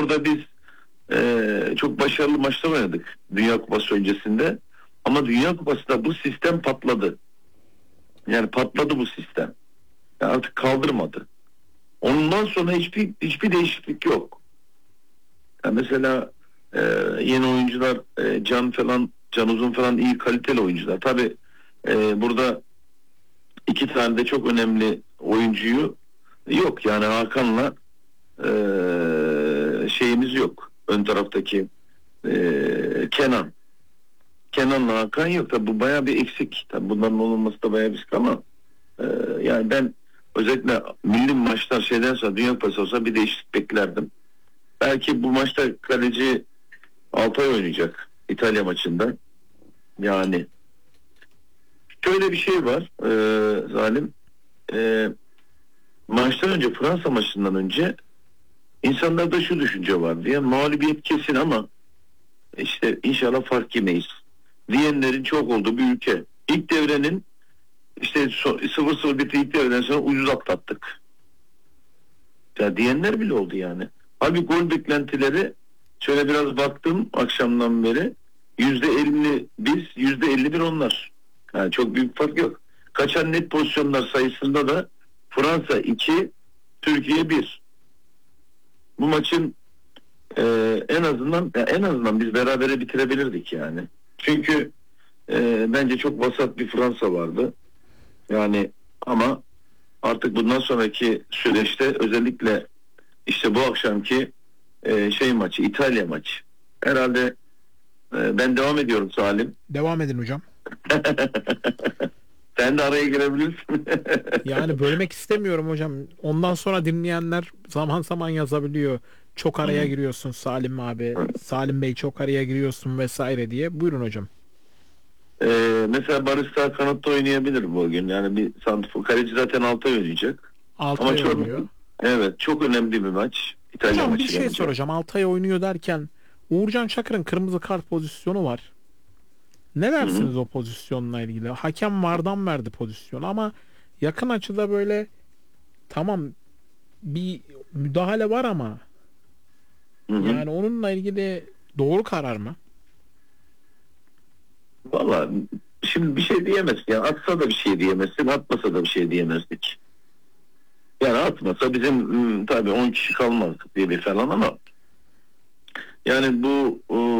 orada biz çok başarılı maçlar oynadık Dünya Kupası öncesinde. Ama Dünya Kupası'nda bu sistem patladı. Yani patladı bu sistem. Yani artık kaldırmadı. Ondan sonra hiçbir değişiklik yok. Yani mesela yeni oyuncular Can Uzun falan iyi kaliteli oyuncular. Tabii burada iki tane de çok önemli oyuncuyu yok. Yani Hakan'la şeyimiz yok. Ön taraftaki Kenan. Kenan'la Hakan yok. Tabii bu bayağı bir eksik. Tabii bunların olmaması da bayağı bir eksik ama yani ben özellikle milli maçlar şeyden sonra Dünya Kupası olsa bir değişiklik beklerdim. Belki bu maçta kaleci Altay oynayacak İtalya maçında. Yani şöyle bir şey var Zalim. Maçtan önce Fransa maçından önce insanlarda şu düşünce var diye mağlubiyet kesin ama işte inşallah fark yemeyiz diyenlerin çok olduğu bir ülke. İlk devrenin işte 0-0 bitti ilk devreden sonra ucuz atlattık. Ya diyenler bile oldu yani. Abi gol beklentileri şöyle biraz baktım akşamdan beri %50 biz %51 onlar. Yani çok büyük fark yok. Kaçan net pozisyonlar sayısında da Fransa 2, Türkiye 1. Bu maçın en azından biz berabere bitirebilirdik yani. Çünkü bence çok vasat bir Fransa vardı. Yani ama artık bundan sonraki süreçte özellikle işte bu akşamki maçı, İtalya maçı. Herhalde ben devam ediyorum Salim. Devam edin hocam. Sen de araya girebilirsin. Yani bölmek istemiyorum hocam. Ondan sonra dinleyenler zaman zaman yazabiliyor. Çok araya giriyorsun Salim abi. Salim Bey çok araya giriyorsun vesaire diye. Buyurun hocam. Mesela Barış sağ kanatta oynayabilir bugün. Yani bir santrfor kaleci zaten Altay oynayacak. Altay Ama oynuyor. evet çok önemli bir maç. İtalya Hocam maçı bir şey bence. soracağım. Altay oynuyor derken Uğurcan Çakır'ın kırmızı kart pozisyonu var. Ne Hı-hı. dersiniz o pozisyonla ilgili? Hakem VAR'dan verdi pozisyonu ama yakın açıda böyle tamam bir müdahale var ama Hı-hı. yani onunla ilgili doğru karar mı? Valla şimdi bir şey diyemezsin. Yani atsa da bir şey diyemezsin, atmasa da bir şey diyemezdik. Yani atmasa bizim tabii 10 kişi kalmazdık diye bir falan ama yani bu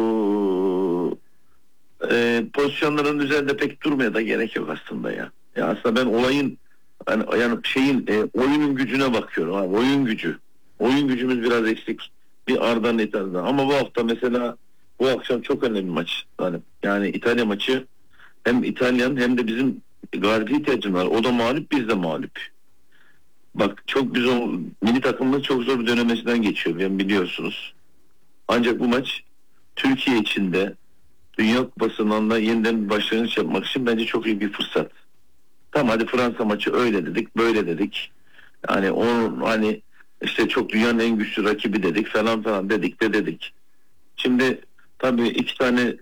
pozisyonların üzerinde pek durmaya da gerek yok aslında ya. Ya aslında ben olayın yani oyunun gücüne bakıyorum. Abi, oyun gücü. Oyun gücümüz biraz eksik. Bir Arda Netan'da. Ama bu hafta mesela bu akşam çok önemli maç. Yani İtalya maçı hem İtalyan hem de bizim galibiyet ihtiyacımız var. O da mağlup, biz de mağlup. Bak çok biz o milli takımımız çok zor bir dönemesinden geçiyor. Yani biliyorsunuz. Ancak bu maç Türkiye için de Dünya Kupası'ndan da yeniden bir başlangıç yapmak için bence çok iyi bir fırsat. Tamam hadi Fransa maçı öyle dedik, böyle dedik. Yani hani işte çok dünyanın en güçlü rakibi dedik falan dedik de dedik. Şimdi tabii iki tane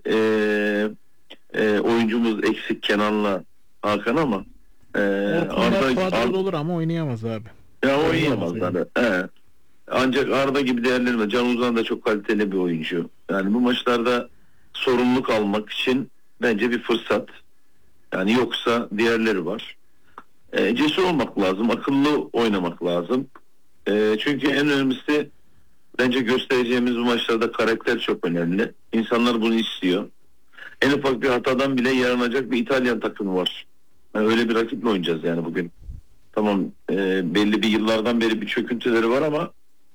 oyuncumuz eksik Kenan'la Hakan ama Orkunlar kadroda olur ama oynayamaz abi. ya Oynayamaz oynayamazlar. hocam. Ancak Arda gibi değerlendirme. Can Uzan da çok kaliteli bir oyuncu. Yani bu maçlarda sorumluluk almak için bence bir fırsat. Yani yoksa diğerleri var. Cesur olmak lazım. Akıllı oynamak lazım. Çünkü en önemlisi bence göstereceğimiz bu maçlarda karakter çok önemli. İnsanlar bunu istiyor. En ufak bir hatadan bile yaranacak bir İtalyan takımı var. Yani öyle bir rakiple oynayacağız yani bugün. Tamam belli bir yıllardan beri bir çöküntüleri var ama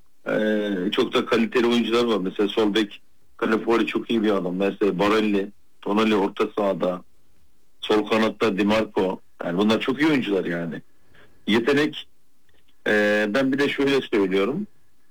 çok da kaliteli oyuncular var. Mesela sol bek Calafori çok iyi bir adam. Mesela Barelli, Tonali orta sahada, sol kanatta Di Marco. Yani bunlar çok iyi oyuncular yani. Yetenek ben bir de şöyle söylüyorum.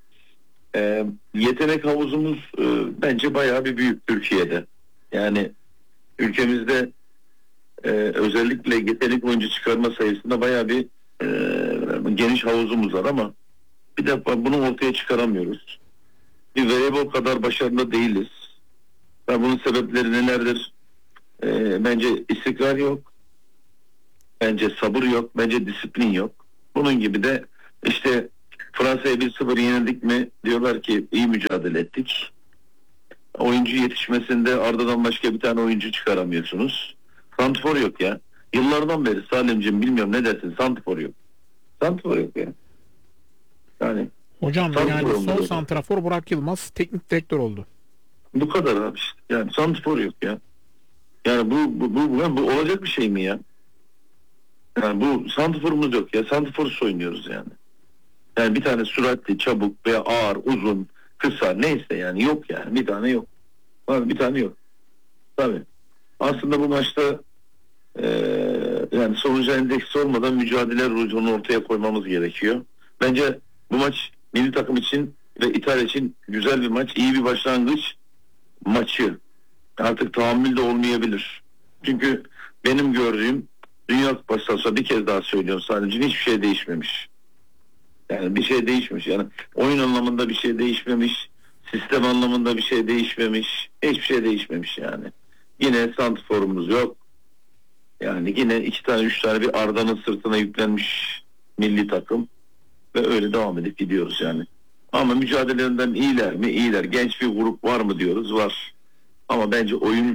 Yetenek havuzumuz bence bayağı bir büyük Türkiye'de. Yani ülkemizde özellikle yetenek oyuncu çıkarma sayısında bayağı bir geniş havuzumuz var ama bir defa bunu ortaya çıkaramıyoruz. Bir voleybol kadar başarılı değiliz. Ve bunun sebepleri nelerdir? Bence istikrar yok. Bence sabır yok. Bence disiplin yok. Bunun gibi de işte Fransa'ya 1-0 yenildik mi diyorlar ki iyi mücadele ettik. Oyuncu yetişmesinde Arda'dan başka bir tane oyuncu çıkaramıyorsunuz. Santrfor yok ya. Yıllardan beri Salimciğim bilmiyorum ne dersin, santrfor yok. Santrfor yok ya. Yani Hocam yani santrfor son olmadı. santrafor Burak Yılmaz teknik direktör oldu. Bu kadar abi işte. Yani santrfor yok ya. Yani bu olacak bir şey mi ya? Yani bu santrforumuz yok ya. Santrforsuz oynuyoruz yani. Yani bir tane süratli, çabuk veya ağır, uzun, kısa neyse yani yok yani. Bir tane yok. Var bir tane yok. Tabii. Aslında bu maçta yani sonuca endeksi olmadan mücadele ruhunu ortaya koymamız gerekiyor. Bence bu maç milli takım için ve İtalya için güzel bir maç, iyi bir başlangıç maçı. Artık tahammül de olmayabilir. Çünkü benim gördüğüm Dünya Kupası'ndan sonra bir kez daha söylüyorum sadece hiçbir şey değişmemiş. Yani bir şey değişmiş. Yani oyun anlamında bir şey değişmemiş. Sistem anlamında bir şey değişmemiş. Hiçbir şey değişmemiş yani. Yine santrforumuz yok. Yani yine 2 tane 3 tane bir Arda'nın sırtına yüklenmiş milli takım ve öyle devam edip gidiyoruz yani. Ama mücadelelerinden iyiler mi? İyiler. Genç bir grup var mı diyoruz? Var. Ama bence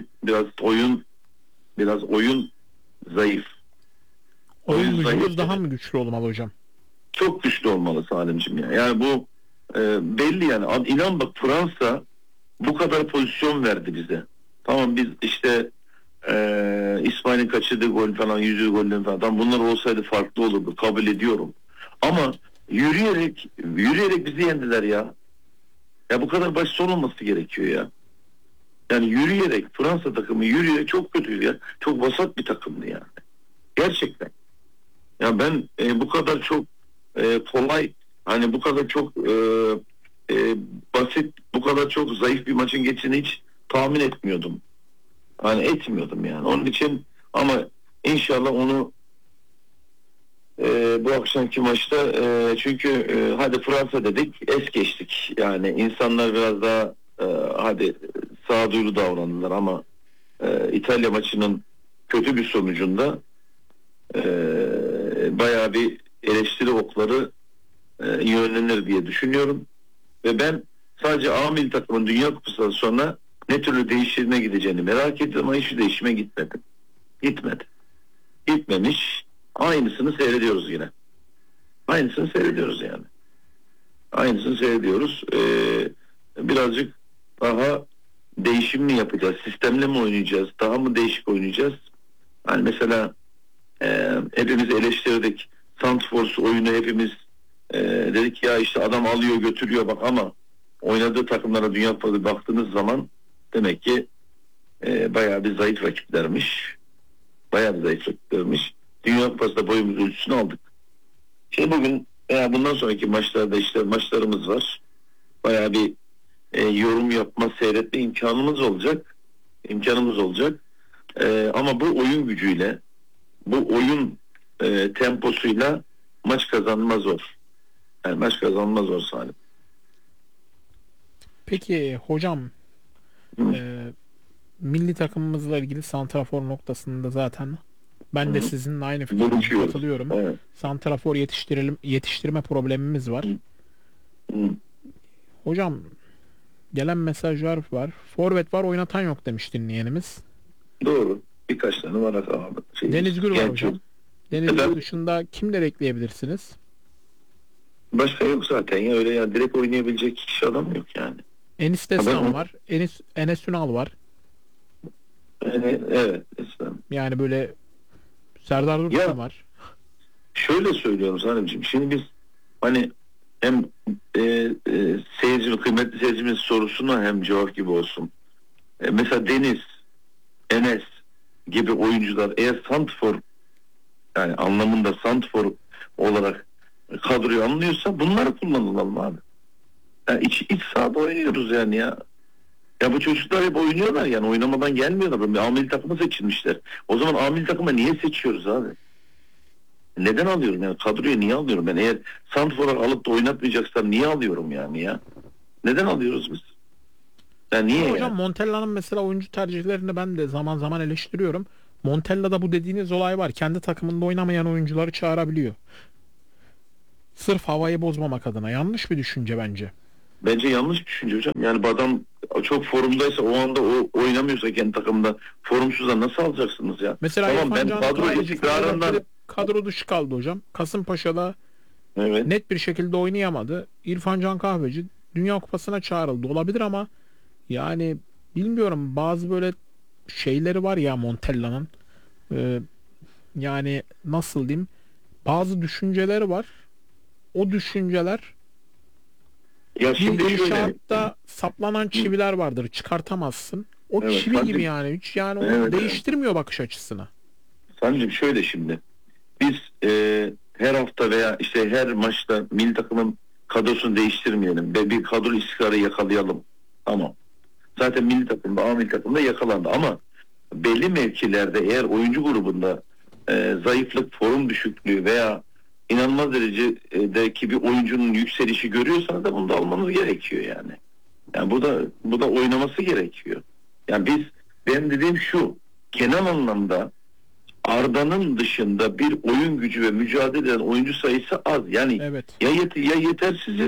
oyun zayıf. Oyun zayıf. gücümüz daha mı güçlü olmalı hocam? Çok güçlü olmalı Salimciğim ya. Yani bu belli yani. İnan bak Fransa bu kadar pozisyon verdi bize. Tamam biz işte İsmail'in kaçırdığı gol falan, yüzü golden falan. Tamam, bunlar olsaydı farklı olurdu. Kabul ediyorum. Ama yürüyerek bizi yendiler ya. Ya bu kadar basit olmaması gerekiyor ya. Yani yürüyerek Fransa takımı yürüyerek çok kötüydü ya. Çok vasat bir takımdı yani. Gerçekten. Ya ben bu kadar çok kolay hani bu kadar çok basit bu kadar çok zayıf bir maçın geçtiğini hiç tahmin etmiyordum. Hani etmiyordum yani. Onun için ama inşallah onu bu akşamki maçta çünkü hadi Fransa dedik es geçtik. Yani insanlar biraz daha hadi sağduyulu davrandılar ama İtalya maçının kötü bir sonucunda bayağı bir eleştiri okları yönlenir diye düşünüyorum. Ve ben sadece A milli takımın Dünya Kupası'ndan sonra ne türlü değişime gideceğini merak ettim ama hiçbir değişime gitmedi. Gitmedi. Gitmemiş. Aynısını seyrediyoruz yine. Aynısını seyrediyoruz yani. Aynısını seyrediyoruz. Birazcık daha değişim mi yapacağız? Sistemle mi oynayacağız? Daha mı değişik oynayacağız? Hani mesela hepimiz eleştirdik. Sandfors oyunu hepimiz dedik ya işte adam alıyor götürüyor bak ama oynadığı takımlara Dünya Kupası baktığınız zaman demek ki bayağı bir zayıf rakiplermiş. Bayağı bir zayıf rakiplermiş. Dünya Kupası'da boyumuz ölçüsünü aldık. Şimdi bugün veya bundan sonraki maçlarda işte maçlarımız var. Bayağı bir yorum yapma, seyretme imkanımız olacak. İmkanımız olacak. Ama bu oyun gücüyle, bu oyun temposuyla maç kazanma zor. Yani maç kazanma zor Salim. Peki hocam milli takımımızla ilgili santrafor noktasında zaten ben de sizinle aynı fikirde Buluşuyoruz. katılıyorum. Evet. Santrafor yetiştirme problemimiz var. Hı. Hocam gelen mesajlar var. Forvet var oynatan yok demiş dinleyenimiz. Doğru. Birkaç tane var abi. Deniz Gül var Genç hocam. yok. Deniz Gül Efendim? dışında kimleri ekleyebilirsiniz? Başka yok zaten ya öyle ya direkt oynayabilecek kişi adam yok yani. Enis Ha, Destan var. Enes Ünal var. Yani, evet İslam. Yani böyle Serdar Dursun Ya var. şöyle söylüyorum Salimciğim. Şimdi biz hani hem kıymetli seyircimiz sorusuna hem cevap gibi olsun. Mesela Deniz, Enes gibi oyuncular eğer santrfor yani anlamında santrfor olarak kadroyu anlıyorsa bunları kullanılalım abi. Yani iç sahada oynuyoruz yani ya. Ya bu çocuklar hep oynuyorlar yani oynamadan gelmiyorlar. Bir ameli takımı seçilmişler. O zaman ameli takımı niye seçiyoruz abi? Neden alıyorum yani kadroya niye alıyorum ben eğer santrfor alıp da oynatmayacaksam niye alıyorum yani ya? Neden alıyoruz biz? Yani niye Hocam yani? Montella'nın mesela oyuncu tercihlerini ben de zaman zaman eleştiriyorum. Montella'da bu dediğiniz olay var. Kendi takımında oynamayan oyuncuları çağırabiliyor. Sırf havayı bozmamak adına. Yanlış bir düşünce bence. Bence yanlış düşünce hocam. Yani bu adam çok formdaysa, o anda o oynamıyorsa kendi takımda, formsuzda nasıl alacaksınız ya? Mesela Tamam, İrfan ben Can kadro Kahveci istikrarından, Fenerbahçe'de kadro dışı kaldı hocam. Kasımpaşa'da evet. net bir şekilde oynayamadı. İrfan Can Kahveci Dünya Kupası'na çağrıldı. Olabilir ama yani bilmiyorum, bazı böyle şeyleri var ya Montella'nın. Ee, yani nasıl diyeyim? Bazı düşünceleri var. O düşünceler Ya bir şimdi şöyle, inşaatta saplanan çiviler vardır. Çıkartamazsın. O evet, çivi gibi Sancım, yani. Hiç yani o evet, evet. değiştirmiyor bakış açısını. Sancım şöyle şimdi. Biz her hafta veya işte her maçta milli takımın kadrosunu değiştirmeyelim ve bir kadro istikrarı yakalayalım. Tamam. Zaten milli takımda, A milli takımda yakalandı ama belli mevkilerde eğer oyuncu grubunda zayıflık, form düşüklüğü veya inanılmaz derecedeki bir oyuncunun yükselişi görüyorsanız da bunu da almanız gerekiyor yani. Yani bu da oynaması gerekiyor. Yani benim dediğim şu, genel anlamda Arda'nın dışında bir oyun gücü ve mücadele eden oyuncu sayısı az. Yani Evet. ya yetersiziz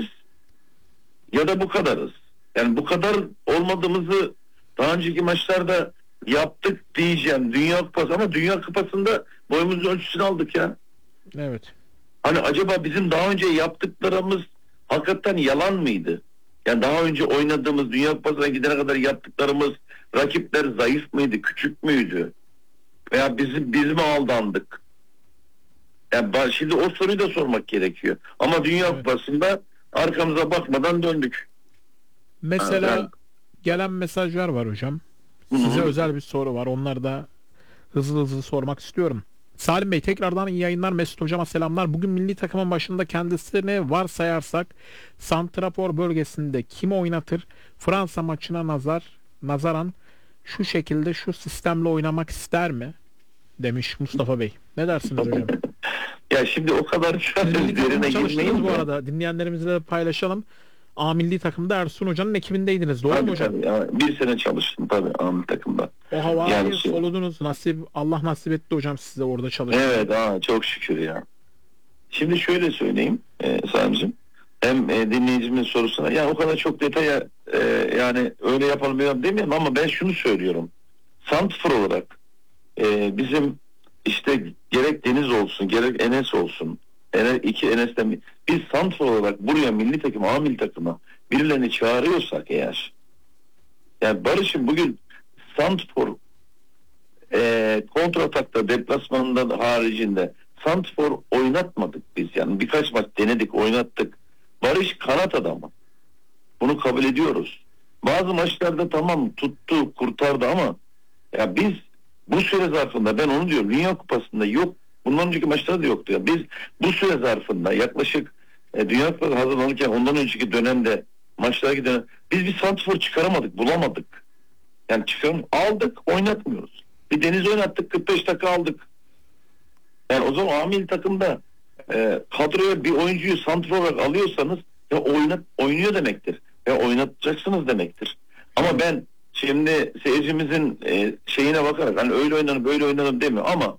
ya da bu kadarız. Yani bu kadar olmadığımızı daha önceki maçlarda yaptık diyeceğim. Dünya Kupası, ama Dünya Kupası'nda boyumuzun ölçüsünü aldık ya. Evet. Hani acaba bizim daha önce yaptıklarımız hakikaten yalan mıydı? Yani daha önce oynadığımız, Dünya Kupası'na gidene kadar yaptıklarımız, rakipler zayıf mıydı, küçük müydü? Veya biz mi aldandık? Yani şimdi o soruyu da sormak gerekiyor. Ama Dünya Evet. Kupası'nda arkamıza bakmadan döndük. Yani, Mesela gelen mesajlar var hocam. hı Size hı. özel bir soru var. Onları da hızlı hızlı sormak istiyorum. Salim Bey, tekrardan iyi yayınlar. Mesut hocama selamlar. Bugün milli takımın başında kendisini varsayarsak santrafor bölgesinde kimi oynatır? Fransa maçına nazaran şu şekilde, şu sistemle oynamak ister mi? Demiş Mustafa Bey. Ne dersiniz hocam? Ya şimdi o kadar Siz milli takımda üzerine çalıştınız girmeyin bu de. arada. Dinleyenlerimizle de paylaşalım. A milli takımda Ersun Hoca'nın ekibindeydiniz. Doğru mu Tabii hocam? tabii. Ya, bir sene çalıştım tabii Ahmet takımda. O Yani havayı soludunuz. Nasip, Allah nasip etti hocam size orada çalışmayı. evet, çok şükür ya. Şimdi şöyle söyleyeyim Samicim. Hem dinleyicimin sorusuna, yani o kadar çok detaya yani öyle yapalım demiyorum ama ben şunu söylüyorum. Santrfor olarak bizim işte gerek Deniz olsun gerek Enes olsun, iki Enes'ten biz santrfor olarak buraya milli takım, A milli takıma birilerini çağırıyorsak eğer, yani Barış'ın bugün santrfor kontratakta, deplasmanında haricinde santrfor oynatmadık biz, yani birkaç maç denedik, oynattık. Barış kanat adamı. Bunu kabul ediyoruz. Bazı maçlarda tamam tuttu, kurtardı ama ya biz bu süre zarfında, ben onu diyorum, Dünya Kupası'nda yok. Bundan önceki maçlarda da yoktu ya. Biz bu süre zarfında yaklaşık Dünya Kupası hazırlanırken ondan önceki dönemde, maçlara dönem, biz bir santrfor çıkaramadık, bulamadık. Yani aldık, oynatmıyoruz. Bir Deniz oynattık, 45 dakika aldık. Yani o zaman amil takımda kadroya bir oyuncuyu santrfor olarak alıyorsanız ya oynuyor demektir. Ya oynatacaksınız demektir. Ama ben şimdi seyircimizin şeyine bakarak hani öyle oynanır böyle oynanır demiyor ama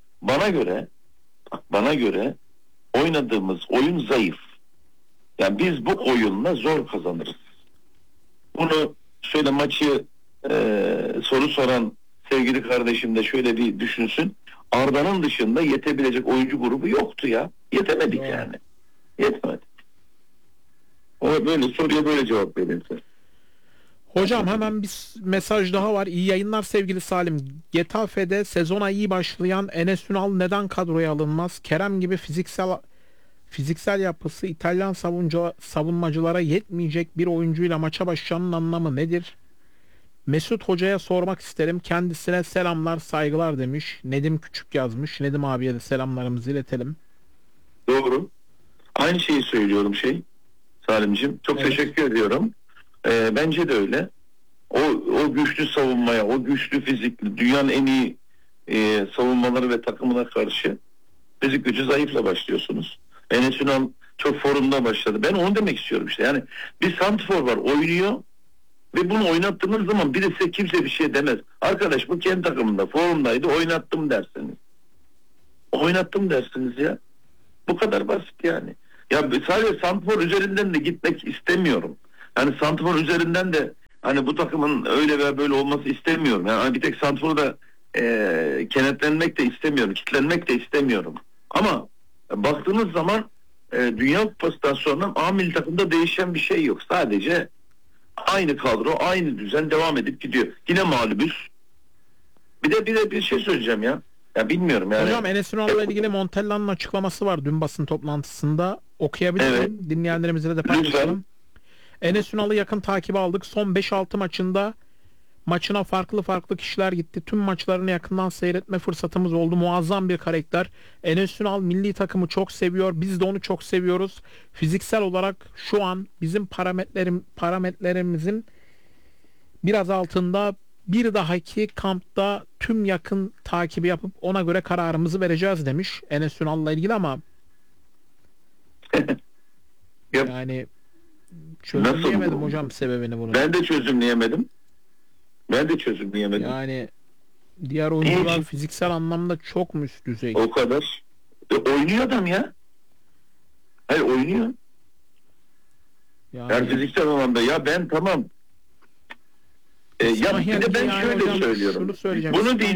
bana göre oynadığımız oyun zayıf. Yani biz bu oyunla zor kazanırız. Bunu şöyle maçı soru soran sevgili kardeşim de şöyle bir düşünsün. Arda'nın dışında yetebilecek oyuncu grubu yoktu ya. Yetemedik Doğru. yani. Yetemedik. O böyle soruya böyle cevap vereyim size. Hocam hemen bir mesaj daha var. İyi yayınlar sevgili Salim. Getafe'de sezona iyi başlayan Enes Ünal neden kadroya alınmaz? Kerem gibi fiziksel yapısı İtalyan savunmacılara yetmeyecek bir oyuncuyla maça başlamanın anlamı nedir? Mesut Hoca'ya sormak isterim. Kendisine selamlar, saygılar demiş. Nedim Küçük yazmış. Nedim abiye de selamlarımızı iletelim. Doğru. Aynı şeyi söylüyorum Salimciğim. Çok Evet. teşekkür ediyorum. Bence de öyle. O güçlü savunmaya, o güçlü fizikli, dünyanın en iyi savunmaları ve takımına karşı fizik gücü zayıfla başlıyorsunuz. Enes Ünal çok formda başladı. Ben onu demek istiyorum işte. Yani bir santrfor var, oynuyor ve bunu oynattığınız zaman birisi, kimse bir şey demez. Arkadaş bu kendi takımında formdaydı, oynattım dersiniz. Oynattım dersiniz ya. Bu kadar basit yani. Ya sadece santrfor üzerinden de gitmek istemiyorum. Yani santrfor üzerinden de hani bu takımın öyle veya böyle olması istemiyorum. Yani hani bir tek santrforu da kenetlenmek de istemiyorum. Kitlenmek de istemiyorum. Ama baktığınız zaman Dünya Kupası'ndan sonra A milli takımda değişen bir şey yok. Sadece aynı kadro, aynı düzen devam edip gidiyor. Yine mağlubuz. Bir de bir şey söyleyeceğim ya. Ya bilmiyorum yani. Hocam Enes Ünal'la ilgili Montella'nın açıklaması var dün basın toplantısında. Okuyabilirim. Evet. Dinleyenlerimizle de Lütfen. paylaşalım. Enes Ünal'ı yakın takibe aldık. Son 5-6 maçına farklı kişiler gitti. Tüm maçlarını yakından seyretme fırsatımız oldu. Muazzam bir karakter. Enes Ünal milli takımı çok seviyor. Biz de onu çok seviyoruz. Fiziksel olarak şu an bizim parametrelerimizin biraz altında. Bir dahaki kampta tüm yakın takibi yapıp ona göre kararımızı vereceğiz demiş Enes Ünal'la ilgili ama Yap. yani Nasıl çözümleyemedim bu? hocam sebebini bunun. Ben de çözümleyemedim. Yani diğer oyuncular Niye? fiziksel anlamda çok mu üst düzey? O kadar. Oynuyor adam ya. Hayır oynuyor. Yani Yani fiziksel anlamda ya ben tamam. Ya bir de ben yani şöyle hocam, söylüyorum. şunu söyleyeceğim.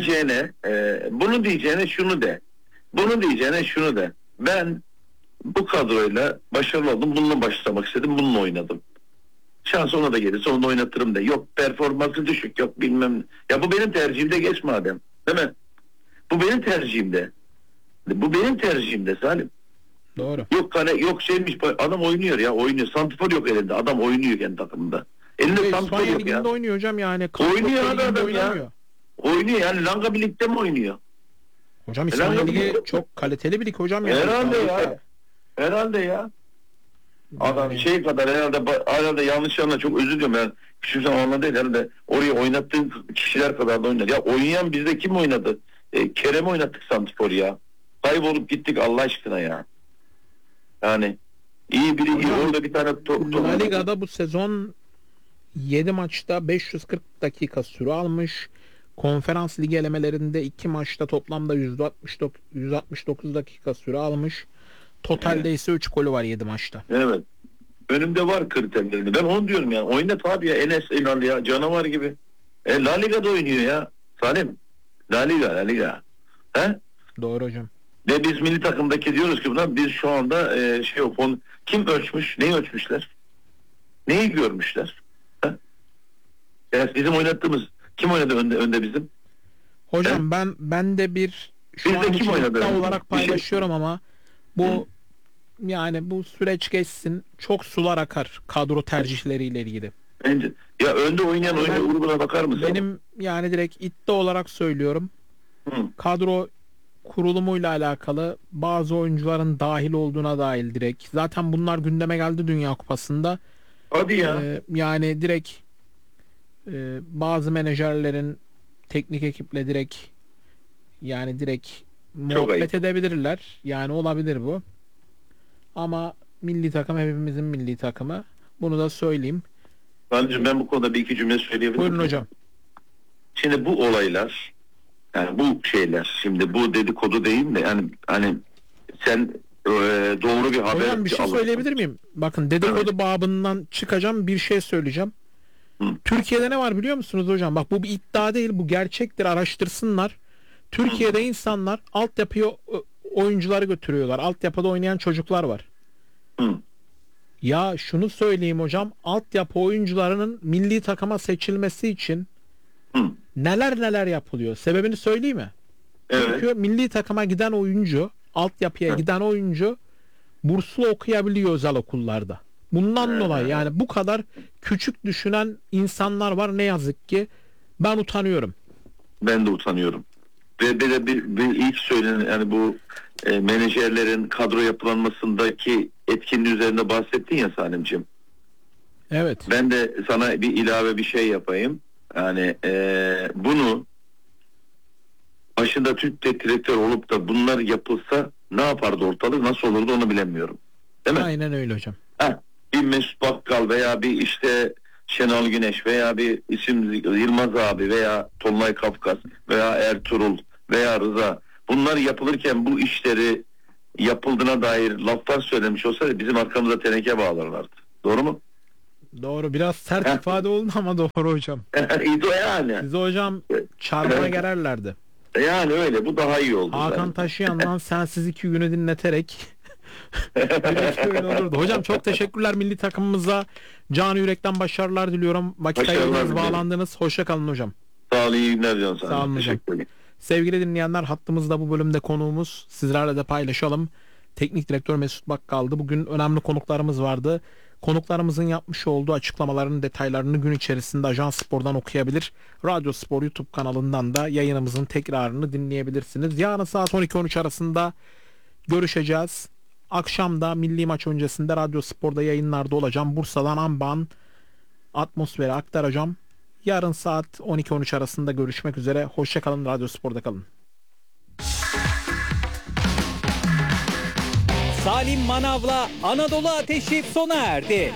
Bunu diyeceğine şunu de. Bunu diyeceğine şunu de. Ben bu kadroyla başarılı oldum. Bununla başlamak istedim. Bununla oynadım. Şans ona da gelirse onu oynatırım de. Yok performansı düşük. Yok bilmem. Ya bu benim tercihimde geç madem. Değil mi? Bu benim tercihimde. Bu benim tercihimde Salim. Doğru. Yok kale yok şeymiş adam oynuyor ya oynuyor. Santrfor yok elinde. Adam oynuyor kendi takımında. Elinde santrfor İspanya yok ya. Ligi'nde oynuyor hocam yani. Oynuyor Liginde adam ya. oynamıyor. Oynuyor yani Langa Birlik'te mi oynuyor? Hocam İspanya Ligi çok kaliteli bir lig hocam yani. Herhalde ya. Herhalde ya. Adam Yani- şey kadar herhalde yanlış anla çok özür diliyorum yani. Küçük zamanla değil herhalde oraya oynattığın kişiler kadar da oynar. Ya oynayan bizde kim oynadı? Kerem oynattık santrfor ya. Kaybolup gittik Allah aşkına ya. Yani iyi biri iyi Hocam, orada bir tane top. La Liga'da bu sezon 7 maçta 540 dakika süre almış. Konferans ligi elemelerinde 2 maçta toplamda 169 dakika süre almış. Totalde ise 3 golü var 7 maçta. Evet. Önümde var kriterlerini. Ben onu diyorum yani. Oynat abi ya Enes Ünal ya canavar gibi. La Liga'da oynuyor ya. Salim. La Liga. He? Doğru hocam. Ve biz milli takımdaki diyoruz ki buna biz şu anda kim ölçmüş? Neyi ölçmüşler? Neyi görmüşler? He? Yani bizim oynattığımız kim oynadı önde bizim? Hocam ben de bir şu Bizde an kim için oynadı? iddia olarak Bir şey- paylaşıyorum ama bu yani bu süreç geçsin çok sular akar kadro tercihleriyle ilgili. Bence. Ya önde oynayan oyuncu grubuna bakar mısın? Benim yani direkt iddia olarak söylüyorum. Hı. Kadro kurulumuyla alakalı bazı oyuncuların dahil olduğuna dair direkt. Zaten bunlar gündeme geldi Dünya Kupası'nda. Hadi ya. Yani direkt bazı menajerlerin teknik ekiple direkt muhabbet ayıp. edebilirler. Yani olabilir bu. Ama milli takım hepimizin milli takımı. Bunu da söyleyeyim. Ben bu konuda bir iki cümle söyleyebilir Buyurun miyim? hocam. Şimdi bu olaylar yani bu şeyler şimdi bu dedikodu değil de yani hani sen doğru bir haber Hocam bir şey alırsın. söyleyebilir miyim? Bakın dedikodu babından çıkacağım bir şey söyleyeceğim. Hı. Türkiye'de ne var biliyor musunuz hocam? Bak bu bir iddia değil bu gerçektir araştırsınlar. Türkiye'de insanlar altyapıya oyuncuları götürüyorlar. Altyapıda oynayan çocuklar var. Hı. Ya şunu söyleyeyim hocam altyapı oyuncularının milli takıma seçilmesi için Hı. neler yapılıyor. Sebebini söyleyeyim mi? Evet. Çünkü milli takıma giden oyuncu, altyapıya giden oyuncu burslu okuyabiliyor özel okullarda. Bundan dolayı yani bu kadar küçük düşünen insanlar var ne yazık ki. Ben utanıyorum. Ben de utanıyorum. Ve bir ilk söylenen yani bu menajerlerin kadro yapılanmasındaki etkinliği üzerinde bahsettin ya Salimciğim. Evet. Ben de sana bir ilave bir şey yapayım. Yani bunu başında Türk teknik direktör olup da bunlar yapılsa ne yapardı ortalık nasıl olurdu onu bilemiyorum. Değil mi? Aynen öyle hocam. Bir Mesut Bakkal veya bir işte Şenol Güneş veya bir isim Yılmaz abi veya Tolunay Kafkas veya Ertuğrul veya Rıza bunlar yapılırken bu işleri yapıldığına dair laflar söylemiş olsaydı bizim arkamıza teneke bağlarlardı. Doğru mu? Doğru. Biraz sert ifade oldu ama doğru hocam. İyi o yani. Size hocam çarmıha gererlerdi. Yani öyle. Bu daha iyi oldu. Hakan zaten. Taşıyan'dan Sensiz 2 günü dinleterek bir oyun olurdu. Hocam çok teşekkürler milli takımımıza. Canı yürekten başarılar diliyorum. Vakit Başarılar ayırdınız, diliyorum. bağlandınız. Hoşça kalın hocam. Sağ olun, iyi günler diliyorum sana. Sağ olun hocam. Teşekkür ederim. Sevgili dinleyenler, hattımızda bu bölümde konuğumuz, sizlerle de paylaşalım. Teknik direktör Mesut Bakkal'dı. Bugün önemli konuklarımız vardı. Konuklarımızın yapmış olduğu açıklamaların detaylarını gün içerisinde Ajans Spor'dan okuyabilir. Radyo Spor YouTube kanalından da yayınımızın tekrarını dinleyebilirsiniz. Yarın saat 12-13 arasında görüşeceğiz. Akşam da milli maç öncesinde Radyo Spor'da yayınlarda olacağım. Bursa'dan Amban atmosferi aktaracağım. Yarın saat 12-13 arasında görüşmek üzere. Hoşça kalın, Radyo Spor'da kalın. Salim Manav'la Anadolu Ateşi sona erdi.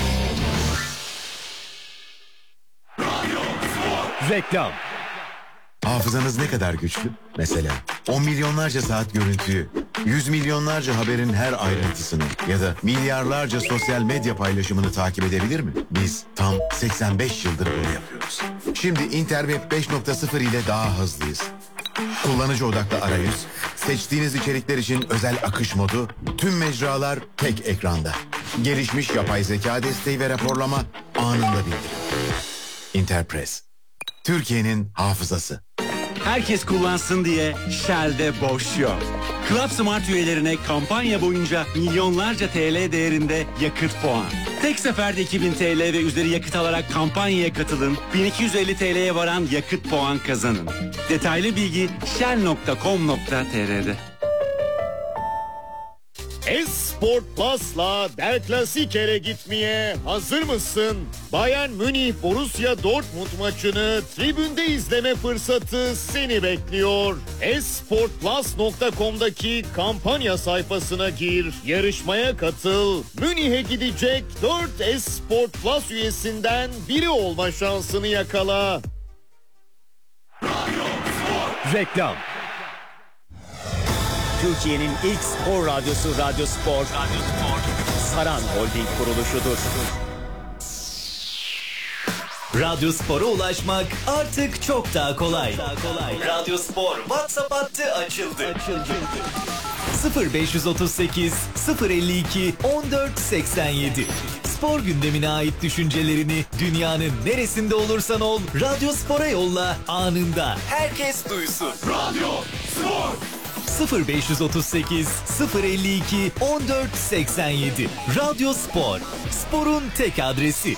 Reklam. Hafızanız ne kadar güçlü? Mesela 10 milyonlarca saat görüntüyü, 100 milyonlarca haberin her ayrıntısını ya da milyarlarca sosyal medya paylaşımını takip edebilir mi? Biz tam 85 yıldır bunu yapıyoruz. Şimdi Interweb 5.0 ile daha hızlıyız. Kullanıcı odaklı arayüz, seçtiğiniz içerikler için özel akış modu, tüm mecralar tek ekranda. Gelişmiş yapay zeka desteği ve raporlama anında bildirim. Interpress, Türkiye'nin hafızası. Herkes kullansın diye Shell'de boş yok. Club Smart üyelerine kampanya boyunca milyonlarca TL değerinde yakıt puan. Tek seferde 2000 TL ve üzeri yakıt alarak kampanyaya katılın. 1250 TL'ye varan yakıt puan kazanın. Detaylı bilgi shell.com.tr'de. Esport Plus'la Der Klassiker'e gitmeye hazır mısın? Bayern Münih Borussia Dortmund maçını tribünde izleme fırsatı seni bekliyor. Esportplus.com'daki kampanya sayfasına gir, yarışmaya katıl. Münih'e gidecek 4 Esport Plus üyesinden biri olma şansını yakala. Reklam. Türkiye'nin ilk spor radyosu Radyo Spor. Saran Holding kuruluşudur. Radyo Spor'a ulaşmak artık çok daha kolay. Radyo Spor WhatsApp hattı açıldı. 0538 052 1487. Spor gündemine ait düşüncelerini dünyanın neresinde olursan ol Radyo Spor'a yolla, anında herkes duysun. Radyo Spor 0538 052 1487. Radyo Spor, sporun tek adresi.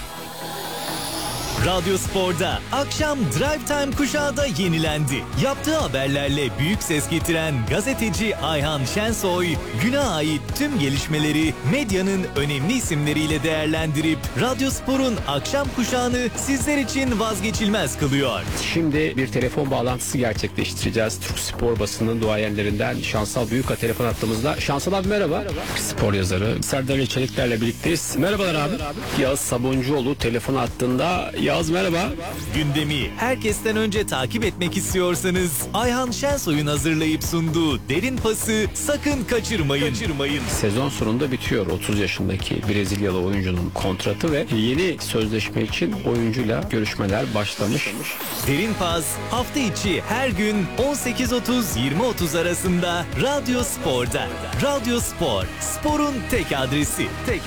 Radyo Spor'da akşam Drive Time kuşağı da yenilendi. Yaptığı haberlerle büyük ses getiren gazeteci Ayhan Şensoy, güne ait tüm gelişmeleri medyanın önemli isimleriyle değerlendirip Radyo Spor'un akşam kuşağını sizler için vazgeçilmez kılıyor. Şimdi bir telefon bağlantısı gerçekleştireceğiz. Türk spor basının duayenlerinden Şansal Büyük'a telefon attığımızda. Şansal abi merhaba. Spor yazarı Serdar İçerikler'le birlikteyiz. Merhabalar abi. Yağız Sabuncuoğlu telefon attığında. Yağız merhaba. Gündemi herkesten önce takip etmek istiyorsanız Ayhan Şensoy'un hazırlayıp sunduğu Derin Pası sakın kaçırmayın. Sezon sonunda bitiyor 30 yaşındaki Brezilyalı oyuncunun kontratı ve yeni sözleşme için oyuncuyla görüşmeler başlamış. Derin Pas hafta içi her gün 18.30-20.30 arasında Radyo Spor'da. Radyo Spor, sporun tek adresi.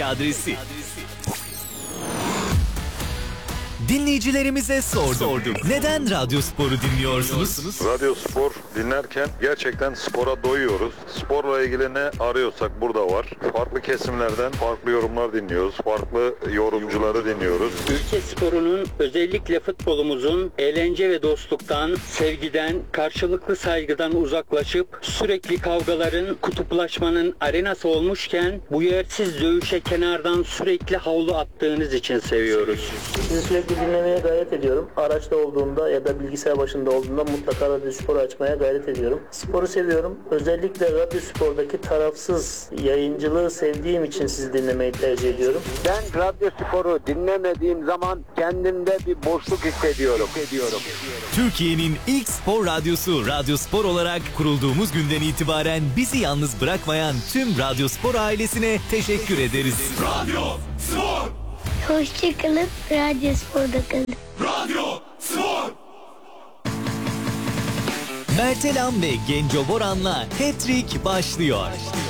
Dinleyicilerimize sorduk. Neden Radyo Spor'u dinliyorsunuz? Radyo Spor dinlerken gerçekten spora doyuyoruz. Sporla ilgili ne arıyorsak burada var. Farklı kesimlerden farklı yorumlar dinliyoruz. Farklı yorumcuları dinliyoruz. Ülke sporunun, özellikle futbolumuzun eğlence ve dostluktan, sevgiden, karşılıklı saygıdan uzaklaşıp sürekli kavgaların, kutuplaşmanın arenası olmuşken bu yersiz dövüşe kenardan sürekli havlu attığınız için seviyoruz. Sürekli Sizi dinlemeye gayret ediyorum. Araçta olduğumda ya da bilgisayar başında olduğumda mutlaka Radyo Spor'u açmaya gayret ediyorum. Sporu seviyorum. Özellikle Radyo Spor'daki tarafsız yayıncılığı sevdiğim için sizi dinlemeyi tercih ediyorum. Ben Radyo Spor'u dinlemediğim zaman kendimde bir boşluk hissediyorum. Türkiye'nin ilk spor radyosu Radyo Spor olarak kurulduğumuz günden itibaren bizi yalnız bırakmayan tüm Radyo Spor ailesine teşekkür ederiz. Radyo Spor. Hoşçakalın, Radyo Spor'da kalın. Radyo Spor. Mertelam ve Genco Boran'la Hat-Trick başlıyor.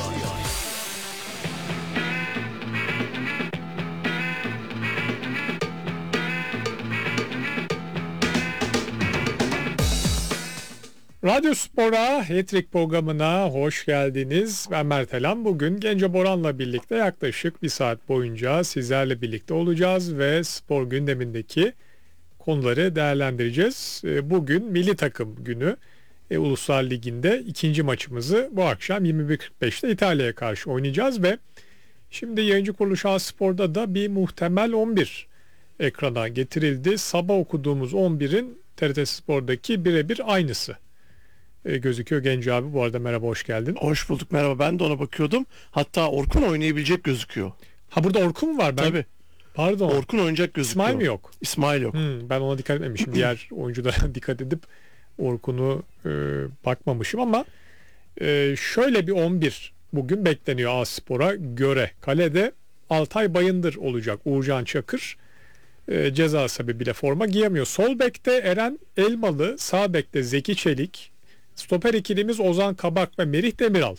Radyo Spor'a, Hat-Trick programına hoş geldiniz. Ben Mert Elam. Bugün Genco Boran'la birlikte yaklaşık bir saat boyunca sizlerle birlikte olacağız ve spor gündemindeki konuları değerlendireceğiz. Bugün milli takım günü. Uluslar Ligi'nde ikinci maçımızı bu akşam 21.45'te İtalya'ya karşı oynayacağız ve şimdi yayıncı kuruluş A-Spor'da da bir muhtemel 11 ekrana getirildi. Sabah okuduğumuz 11'in TRT Spor'daki birebir aynısı gözüküyor. Genco abi, bu arada merhaba, hoş geldin. Hoş bulduk, merhaba. Ben de ona bakıyordum. Hatta Orkun oynayabilecek gözüküyor. Ha, burada Orkun mu var? Tabii. Pardon. Orkun oynayacak gözüküyor. İsmail mi yok? İsmail yok. Ben ona dikkat etmemişim. Diğer oyunculara dikkat edip Orkun'u bakmamışım ama şöyle bir 11 bugün bekleniyor A-Spor'a göre. Kalede Altay Bayındır olacak. Uğurcan Çakır ceza sebebiyle forma giyemiyor. Sol bekte Eren Elmalı, sağ bekte Zeki Çelik, stoper ikilimiz Ozan Kabak ve Merih Demiral.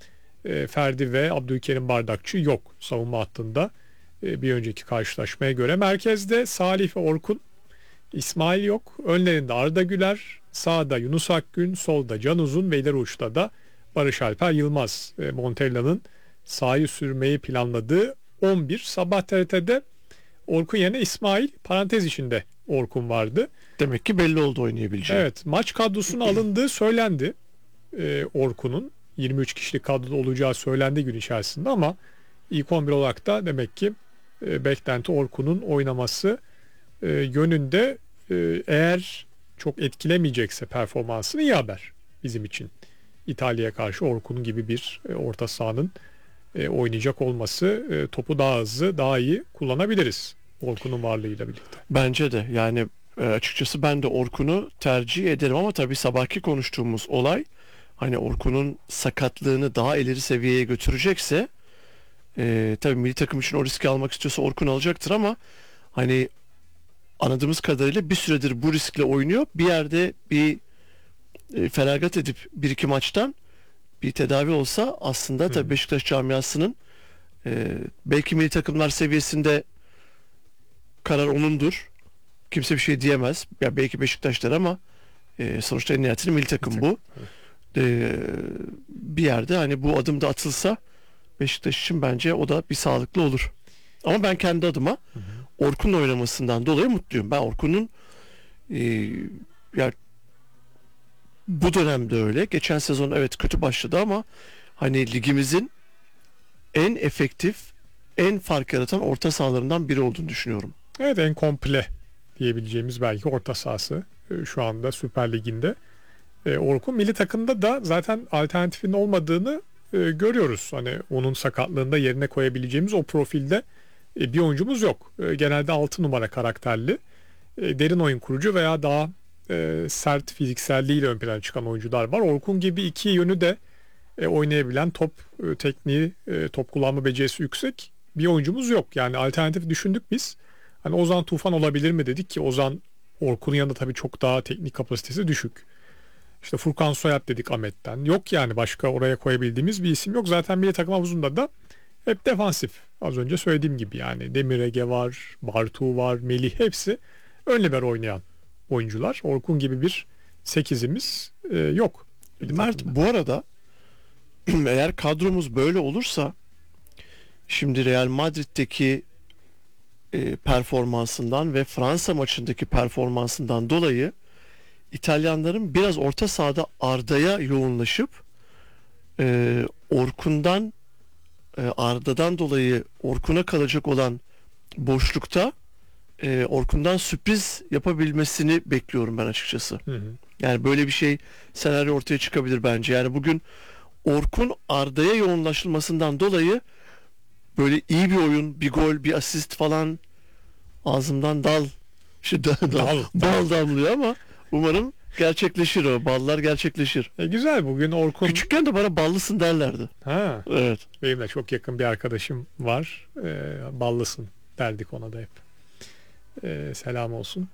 Ferdi ve Abdülkerim Bardakçı yok savunma hattında. Bir önceki karşılaşmaya göre. Merkezde Salih ve Orkun, İsmail yok. Önlerinde Arda Güler, sağda Yunus Akgün, solda Can Uzun ve ileri uçta da Barış Alper Yılmaz. Montella'nın sahayı sürmeyi planladığı 11. Sabah TRT'de Orkun yerine İsmail, parantez içinde Orkun vardı. Demek ki belli oldu oynayabileceği. Evet, maç kadrosuna alındığı söylendi. Orkun'un 23 kişilik kadroda olacağı söylendi gün içerisinde ama ilk 11 olarak da demek ki beklenti Orkun'un oynaması yönünde. Eğer çok etkilemeyecekse performansını iyi haber bizim için. İtalya'ya karşı Orkun gibi bir orta sahanın oynayacak olması, topu daha hızlı, daha iyi kullanabiliriz Orkun'un varlığıyla birlikte. Bence de, yani açıkçası ben de Orkun'u tercih ederim ama tabii sabahki konuştuğumuz olay, hani Orkun'un sakatlığını daha ileri seviyeye götürecekse tabii milli takım için o riski almak istiyorsa Orkun alacaktır ama hani anladığımız kadarıyla bir süredir bu riskle oynuyor. Bir yerde bir feragat edip bir iki maçtan bir tedavi olsa aslında tabii Beşiktaş camiasının belki milli takımlar seviyesinde karar onundur. Kimse bir şey diyemez. Ya belki Beşiktaşlar ama sonuçta en nihayetinde milli takım bu. Bir yerde hani bu adım da atılsa Beşiktaş için bence o da bir sağlıklı olur. Ama ben kendi adıma Orkun'un oynamasından dolayı mutluyum. Ben Orkun'un yani bu dönemde öyle. Geçen sezon evet kötü başladı ama hani ligimizin en efektif, en fark yaratan orta sahalarından biri olduğunu düşünüyorum. Evet, en komple diyebileceğimiz belki orta sahası şu anda Süper Lig'inde. Orkun milli takımda da zaten alternatifin olmadığını görüyoruz. Hani onun sakatlığında yerine koyabileceğimiz o profilde bir oyuncumuz yok. Genelde 6 numara karakterli, derin oyun kurucu veya daha sert fizikselliğiyle ön plana çıkan oyuncular var. Orkun gibi iki yönü de oynayabilen, top tekniği, top kullanma becerisi yüksek bir oyuncumuz yok. Yani alternatif düşündük biz. Hani Ozan Tufan olabilir mi dedik ki Ozan Orkun'un yanında tabii çok daha teknik kapasitesi düşük. İşte Furkan Soyat dedik Ahmet'ten. Yok yani başka oraya koyabildiğimiz bir isim yok. Zaten milli takım havuzunda da hep defansif. Az önce söylediğim gibi yani Demir Ege var, Bartu var, Melih, hepsi ön libero oynayan oyuncular. Orkun gibi bir 8'imiz yok. Mert, bu arada eğer kadromuz böyle olursa şimdi Real Madrid'deki performansından ve Fransa maçındaki performansından dolayı İtalyanların biraz orta sahada Arda'ya yoğunlaşıp Orkun'dan Arda'dan dolayı Orkun'a kalacak olan boşlukta Orkun'dan sürpriz yapabilmesini bekliyorum ben açıkçası. Yani böyle bir şey, senaryo ortaya çıkabilir bence. Yani bugün Orkun Arda'ya yoğunlaşılmasından dolayı böyle iyi bir oyun, bir gol, bir asist falan ağzımdan dal damlıyor ama umarım gerçekleşir o. Ballar gerçekleşir. Güzel, bugün Orkun... Küçükken de bana ballısın derlerdi. Ha. Evet. Benim de çok yakın bir arkadaşım var. Ballısın derdik ona da hep. Selam olsun.